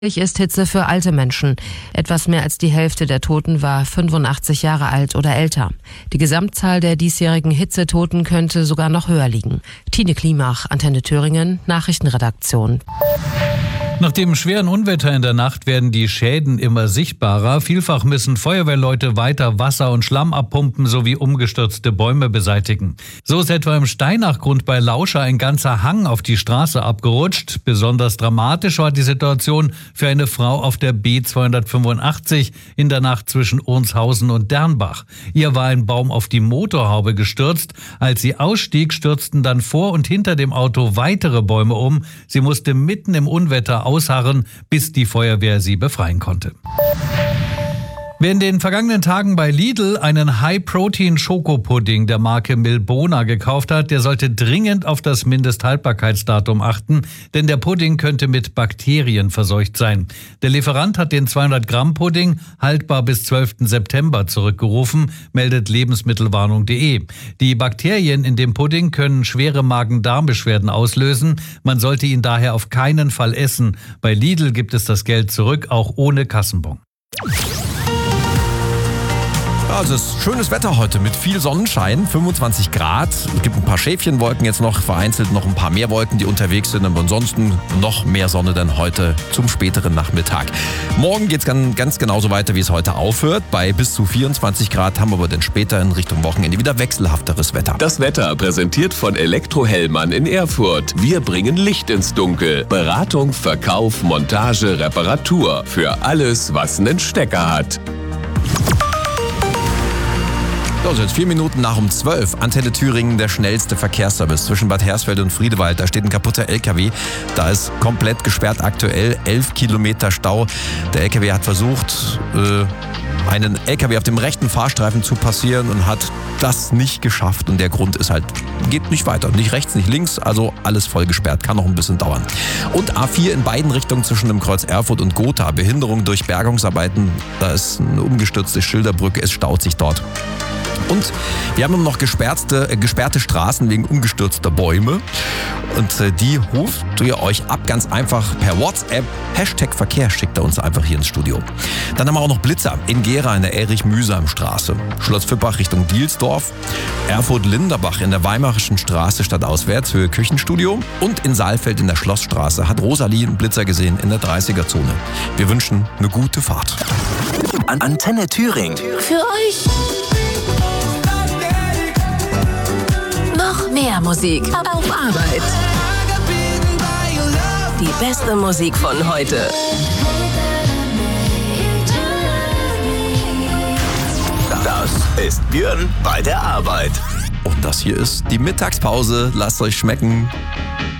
Ist Hitze für alte Menschen. Etwas mehr als die Hälfte der Toten war 85 Jahre alt oder älter. Die Gesamtzahl der diesjährigen Hitzetoten könnte sogar noch höher liegen. Tine Klimach, Antenne Thüringen, Nachrichtenredaktion. Nach dem schweren Unwetter in der Nacht werden die Schäden immer sichtbarer. Vielfach müssen Feuerwehrleute weiter Wasser und Schlamm abpumpen sowie umgestürzte Bäume beseitigen. So ist etwa im Steinachgrund bei Lauscha ein ganzer Hang auf die Straße abgerutscht. Besonders dramatisch war die Situation für eine Frau auf der B285 in der Nacht zwischen Ohnshausen und Dernbach. Ihr war ein Baum auf die Motorhaube gestürzt. Als sie ausstieg, stürzten dann vor und hinter dem Auto weitere Bäume um. Sie musste mitten im Unwetter ausharren, bis die Feuerwehr sie befreien konnte. Wer in den vergangenen Tagen bei Lidl einen High-Protein-Schokopudding der Marke Milbona gekauft hat, der sollte dringend auf das Mindesthaltbarkeitsdatum achten, denn der Pudding könnte mit Bakterien verseucht sein. Der Lieferant hat den 200-Gramm-Pudding haltbar bis 12. September zurückgerufen, meldet lebensmittelwarnung.de. Die Bakterien in dem Pudding können schwere Magen-Darm-Beschwerden auslösen. Man sollte ihn daher auf keinen Fall essen. Bei Lidl gibt es das Geld zurück, auch ohne Kassenbon. Also es ist schönes Wetter heute mit viel Sonnenschein, 25 Grad. Es gibt ein paar Schäfchenwolken jetzt noch, vereinzelt noch ein paar mehr Wolken, die unterwegs sind. Aber ansonsten noch mehr Sonne dann heute zum späteren Nachmittag. Morgen geht es ganz genauso weiter, wie es heute aufhört. Bei bis zu 24 Grad haben wir aber dann später in Richtung Wochenende wieder wechselhafteres Wetter. Das Wetter präsentiert von Elektrohellmann in Erfurt. Wir bringen Licht ins Dunkel. Beratung, Verkauf, Montage, Reparatur. Für alles, was einen Stecker hat. So, jetzt 4 Minuten nach um 12. Antenne Thüringen, der schnellste Verkehrsservice zwischen Bad Hersfeld und Friedewald. Da steht ein kaputter LKW. Da ist komplett gesperrt aktuell. 11 Kilometer Stau. Der LKW hat versucht, einen LKW auf dem rechten Fahrstreifen zu passieren und hat das nicht geschafft. Und der Grund ist halt, geht nicht weiter. Nicht rechts, nicht links. Also alles voll gesperrt. Kann noch ein bisschen dauern. Und A4 in beiden Richtungen zwischen dem Kreuz Erfurt und Gotha. Behinderung durch Bergungsarbeiten. Da ist eine umgestürzte Schilderbrücke. Es staut sich dort. Und wir haben noch gesperrte Straßen wegen umgestürzter Bäume. Und die ruft ihr euch ab, ganz einfach per WhatsApp. #Verkehr schickt er uns einfach hier ins Studio. Dann haben wir auch noch Blitzer in Gera in der Erich-Mühsam-Straße. Schloss Fippach Richtung Dielsdorf. Erfurt-Linderbach in der Weimarischen Straße stadtauswärts, Höhe Küchenstudio. Und in Saalfeld in der Schlossstraße hat Rosalie einen Blitzer gesehen in der 30er-Zone. Wir wünschen eine gute Fahrt. Antenne Thüringen. Für euch. Noch mehr Musik auf Arbeit. Die beste Musik von heute. Das ist Björn bei der Arbeit. Und das hier ist die Mittagspause. Lasst euch schmecken.